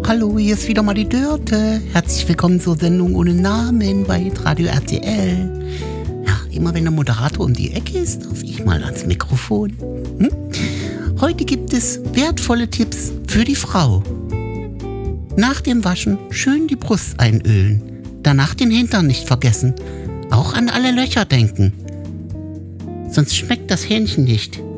Hallo, hier ist wieder mal die Dörte. Herzlich willkommen zur Sendung ohne Namen bei Radio RTL. Ja, immer wenn der Moderator um die Ecke ist, darf ich mal ans Mikrofon. Heute gibt es wertvolle Tipps für die Frau. Nach dem Waschen schön die Brust einölen. Danach den Hintern nicht vergessen. Auch an alle Löcher denken. Sonst schmeckt das Hähnchen nicht.